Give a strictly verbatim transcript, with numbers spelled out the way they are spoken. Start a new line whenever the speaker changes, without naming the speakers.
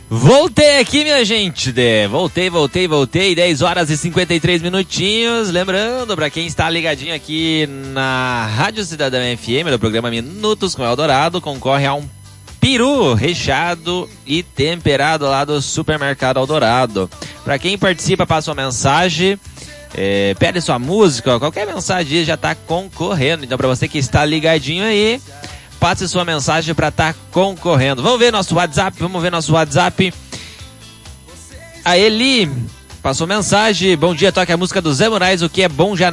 Voltei aqui, minha gente. Voltei, voltei, voltei. dez horas e cinquenta e três minutinhos. Lembrando, pra quem está ligadinho aqui na Rádio Cidadão F M, do programa Minutos com Eldorado, concorre a um peru recheado e temperado lá do Supermercado Eldorado. Pra quem participa, passa uma mensagem, é, pede sua música, ó, qualquer mensagem já tá concorrendo. Então, pra você que está ligadinho aí, passe sua mensagem para estar tá concorrendo. Vamos ver nosso WhatsApp, vamos ver nosso WhatsApp. A Eli passou mensagem. Bom dia, toque a música do Zé Moraes, o que é bom já